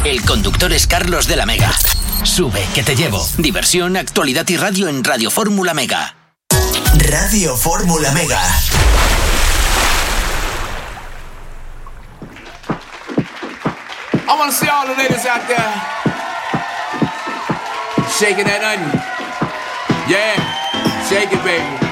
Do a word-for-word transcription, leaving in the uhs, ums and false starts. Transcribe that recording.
El conductor es Carlos de la Mega. Sube, que te llevo. Diversión, actualidad y radio en Radio Fórmula Mega. Radio Fórmula Mega. I want to see all the ladies out there shaking that onion. Yeah, shake it, baby.